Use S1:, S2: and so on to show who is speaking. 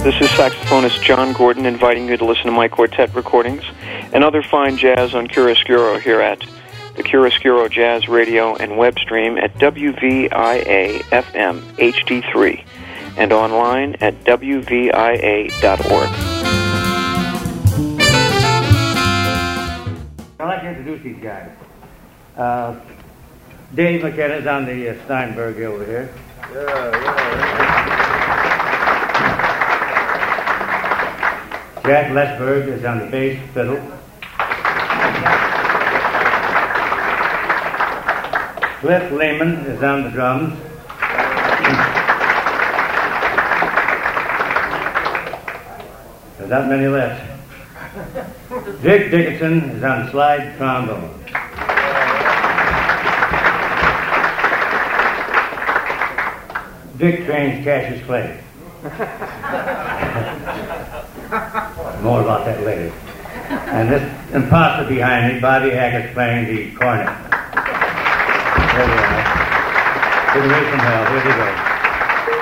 S1: This is saxophonist John Gordon inviting you to listen to my quartet recordings and other fine jazz on Chiaroscuro here at the Chiaroscuro Jazz Radio and web stream at WVIA-FM HD3 and online at WVIA.org.
S2: I'd like to introduce these guys. Dave McKenna's on the Steinberg over here. Jack Lesberg is on the bass fiddle. Cliff Lehman is on the drums. There's not many left. Dick Dickinson is on the slide trombone. Dick trains Cassius Clay. More about that later. And this imposter behind me, Bobby Hackett's playing the cornet. There we are. Good away from hell. Here we go.